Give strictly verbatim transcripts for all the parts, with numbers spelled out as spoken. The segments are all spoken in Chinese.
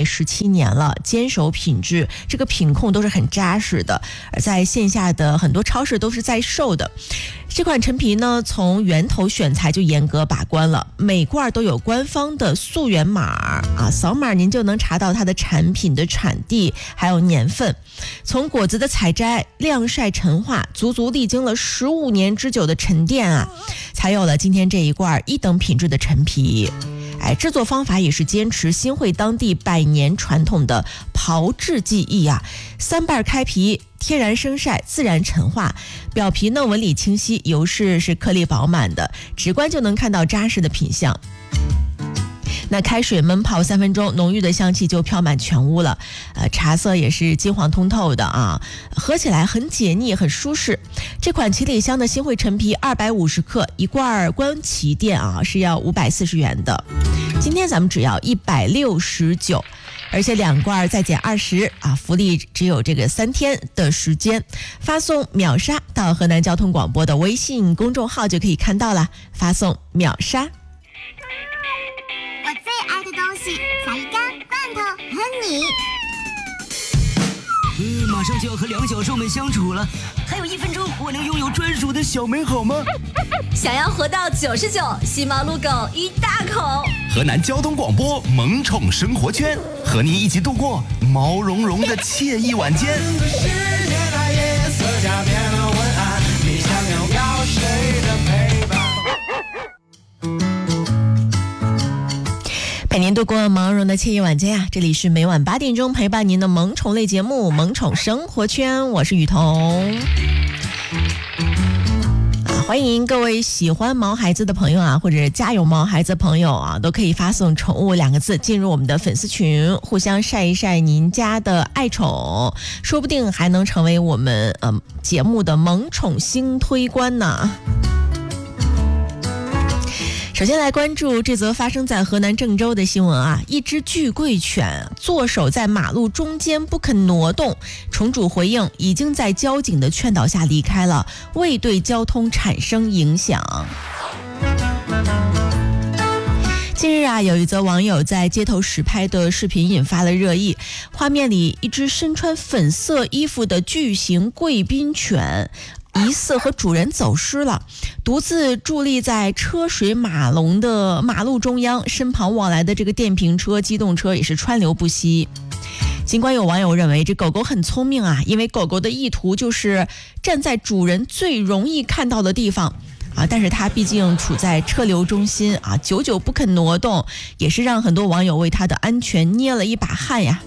十七年了，坚守品质，这个品控都是很扎实的，而在线下的很多超市都是在售的。这款陈皮呢，从源头选材就严格把关了，每罐都有官方的溯源码啊，扫码您就能查到它的产品的产地还有年份。从果子的采摘、晾晒、陈化，足足历经了十五年之久的沉淀啊，才有了今天这一罐一等品质的陈皮。哎，制作方法也是坚持新会当地百年传统的炮制技艺啊，三瓣开皮，天然生晒，自然陈化，表皮呢纹理清晰，油饰是颗粒饱满的，直观就能看到扎实的品相。那开水焖泡三分钟，浓郁的香气就飘满全屋了。呃，茶色也是金黄通透的啊，喝起来很解腻，很舒适。这款七里香的新会陈皮二百五十克一罐，官旗店啊是要五百四十元的，今天咱们只要一百六十九。而且两罐再减二十啊，福利只有这个三天的时间，发送秒杀到河南交通广播的微信公众号就可以看到了，发送秒杀。 我最爱的东西，小鱼干、罐头和你。 嗯，马上就要和两小兽们相处了，还有一分钟，我能拥有专属的小美好吗？ 想要活到九十九，吸毛撸狗一大口。 河南交通广播萌宠生活圈，和你一起度过毛茸茸的惬意晚间。 陪您度过毛茸的惬意晚间啊！这里是每晚八点钟陪伴您的萌宠类节目《萌宠生活圈》，我是雨桐。啊，欢迎各位喜欢毛孩子的朋友啊，或者家有毛孩子的朋友啊，都可以发送“宠物”两个字进入我们的粉丝群，互相晒一晒您家的爱宠，说不定还能成为我们呃节目的萌宠新推官呢。首先来关注这则发生在河南郑州的新闻啊，一只巨贵犬坐守在马路中间不肯挪动，宠主回应已经在交警的劝导下离开了，未对交通产生影响。近日啊，有一则网友在街头实拍的视频引发了热议，画面里一只身穿粉色衣服的巨型贵宾犬疑似和主人走失了，独自伫立在车水马龙的马路中央，身旁往来的这个电瓶车、机动车也是川流不息。尽管有网友认为这狗狗很聪明啊，因为狗狗的意图就是站在主人最容易看到的地方啊，但是它毕竟处在车流中心啊，久久不肯挪动，也是让很多网友为它的安全捏了一把汗呀。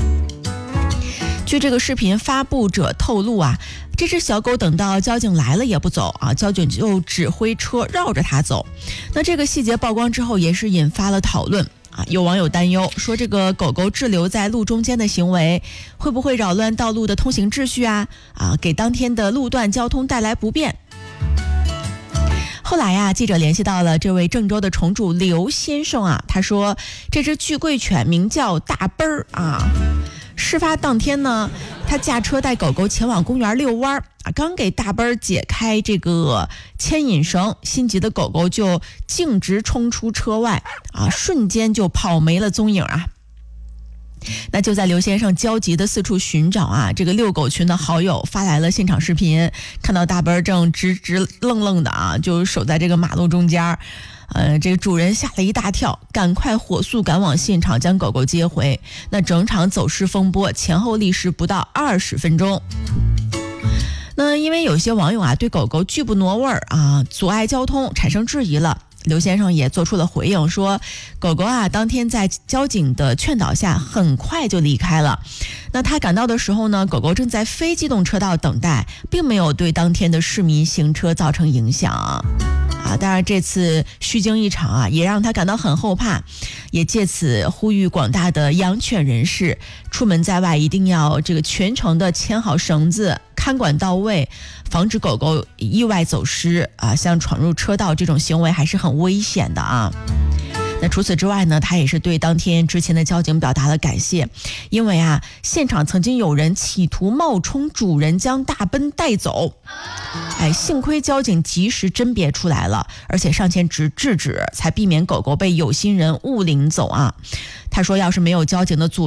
据这个视频发布者透露啊，这只小狗等到交警来了也不走啊，交警就指挥车绕着它走。那这个细节曝光之后，也是引发了讨论啊。有网友担忧说，这个狗狗滞留在路中间的行为，会不会扰乱道路的通行秩序啊？啊，给当天的路段交通带来不便。后来呀、啊，记者联系到了这位郑州的宠主刘先生啊，他说这只巨贵犬名叫大奔儿啊。事发当天呢，他驾车带狗狗前往公园遛弯啊，刚给大奔儿解开这个牵引绳，心急的狗狗就径直冲出车外啊，瞬间就跑没了踪影啊。那就在刘先生焦急的四处寻找啊，这个遛狗群的好友发来了现场视频，看到大奔儿正直直愣愣的啊，就守在这个马路中间。呃，这个主人吓了一大跳，赶快火速赶往现场将狗狗接回。那整场走失风波前后历时不到二十分钟。那因为有些网友啊对狗狗拒不挪位儿啊，阻碍交通产生质疑了。刘先生也做出了回应，说狗狗啊当天在交警的劝导下很快就离开了。那他赶到的时候呢，狗狗正在非机动车道等待，并没有对当天的市民行车造成影响啊。当然这次虚惊一场啊，也让他感到很后怕，也借此呼吁广大的养犬人士，出门在外一定要这个全程的牵好绳子，看管到位，防止狗狗意外走失啊，像闯入车道这种行为还是很危险的啊。那除此之外呢，他也是对当天之前的交警表达了感谢，因为啊，现场曾经有人企图冒充主人将大奔带走，哎，幸亏交警及时甄别出来了，而且上前制制止，才避免狗狗被有心人误领走啊。他说，要是没有交警的阻